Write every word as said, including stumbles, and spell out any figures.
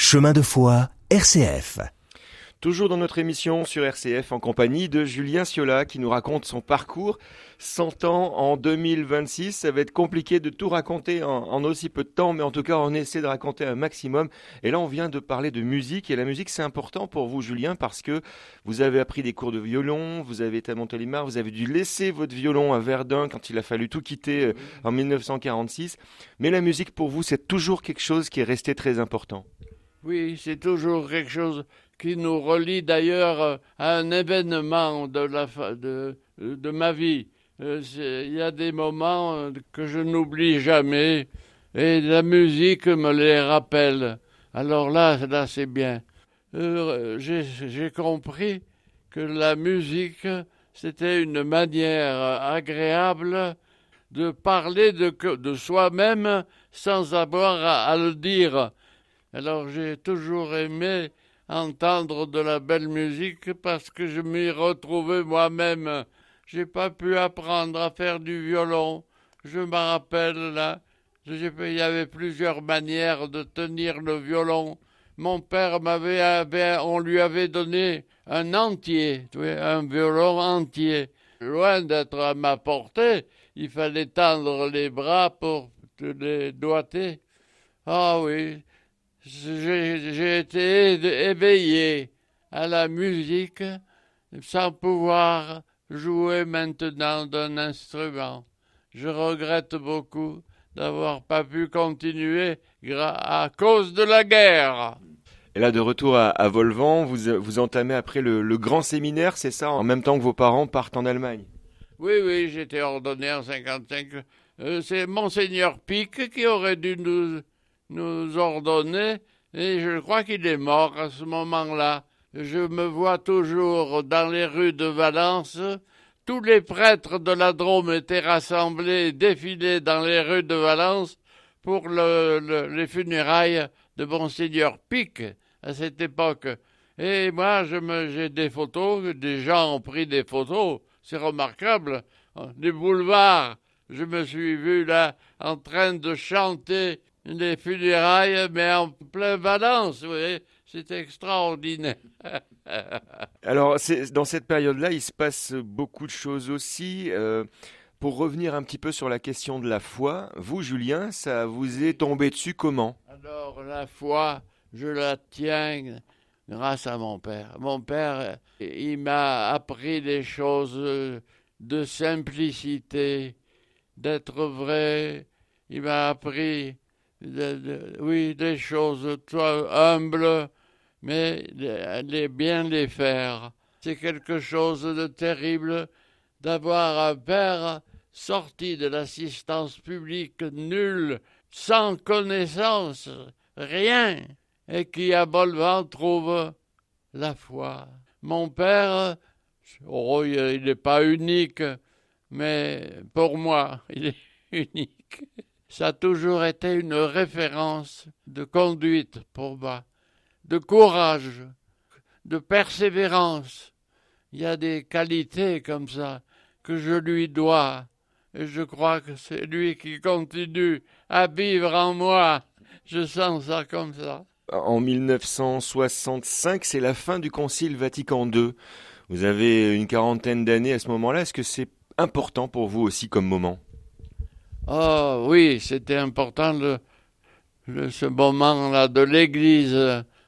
Chemin de foi, R C F. Toujours dans notre émission sur R C F en compagnie de Julien Ciola qui nous raconte son parcours. cent ans en deux mille vingt-six, ça va être compliqué de tout raconter en, en aussi peu de temps, mais en tout cas on essaie de raconter un maximum. Et là on vient de parler de musique, et la musique c'est important pour vous Julien parce que vous avez appris des cours de violon, vous avez été à Montélimar, vous avez dû laisser votre violon à Verdun quand il a fallu tout quitter euh, en dix-neuf cent quarante-six. Mais la musique pour vous c'est toujours quelque chose qui est resté très important. Oui, c'est toujours quelque chose qui nous relie d'ailleurs à un événement de, la, de, de ma vie. Il y a des moments que je n'oublie jamais et la musique me les rappelle. Alors là, là c'est bien. Euh, j'ai, j'ai compris que la musique, c'était une manière agréable de parler de, de soi-même sans avoir à, à le dire. Alors j'ai toujours aimé entendre de la belle musique parce que je m'y retrouvais moi-même. J'ai pas pu apprendre à faire du violon. Je me rappelle là, il y avait plusieurs manières de tenir le violon. Mon père m'avait, avait, on lui avait donné un entier, un violon entier. Loin d'être à ma portée, il fallait tendre les bras pour les doigter. Ah oui. J'ai, j'ai été éveillé à la musique sans pouvoir jouer maintenant d'un instrument. Je regrette beaucoup d'avoir pas pu continuer à cause de la guerre. Et là, de retour à, à Volvan, vous, vous entamez après le, le grand séminaire, c'est ça, en même temps que vos parents partent en Allemagne? Oui, oui, j'étais ordonné en cinquante-cinq. Euh, c'est Monseigneur Pic qui aurait dû nous... nous ordonner, et je crois qu'il est mort à ce moment-là. Je me vois toujours dans les rues de Valence. Tous les prêtres de la Drôme étaient rassemblés, défilés dans les rues de Valence pour le, le, les funérailles de Monseigneur Pic à cette époque. Et moi, je me, j'ai des photos, des gens ont pris des photos, c'est remarquable. Des boulevards, je me suis vu là en train de chanter les funérailles, mais en plein Valence, vous voyez, c'est extraordinaire. Alors, c'est, dans cette période-là, il se passe beaucoup de choses aussi. Euh, pour revenir un petit peu sur la question de la foi, vous, Julien, ça vous est tombé dessus comment? Alors, la foi, je la tiens grâce à mon père. Mon père, il m'a appris des choses de simplicité, d'être vrai. Il m'a appris... De, de, oui, des choses toi, humbles, mais les, les, bien les faire. C'est quelque chose de terrible d'avoir un père sorti de l'assistance publique nulle, sans connaissance, rien, et qui à Volvan trouve la foi. Mon père, oh, il n'est pas unique, mais pour moi, il est unique. Ça a toujours été une référence de conduite pour moi, de courage, de persévérance. Il y a des qualités comme ça que je lui dois. Et je crois que c'est lui qui continue à vivre en moi. Je sens ça comme ça. En dix-neuf cent soixante-cinq, c'est la fin du Concile Vatican deux. Vous avez une quarantaine d'années à ce moment-là. Est-ce que c'est important pour vous aussi comme moment? Oh oui, c'était important le, le, ce moment-là de l'Église